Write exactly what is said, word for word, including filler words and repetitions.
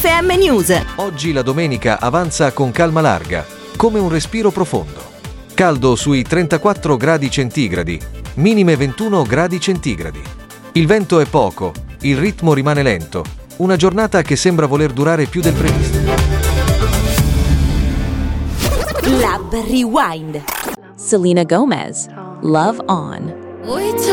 F M News. Oggi la domenica avanza con calma larga, come un respiro profondo. Caldo sui trentaquattro gradi centigradi, minime ventuno gradi centigradi. Il vento è poco, il ritmo rimane lento. Una giornata che sembra voler durare più del previsto. Lab Rewind. Selena Gomez, Love On.